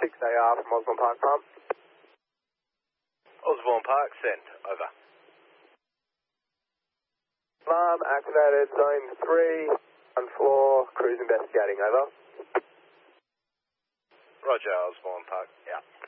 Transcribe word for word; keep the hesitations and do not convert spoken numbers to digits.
six A R from Osborne Park Pump. Osborne Park, send. Over. Alarm activated, zone three, on floor, cruise investigating, over. Roger, Osborne Park, yeah.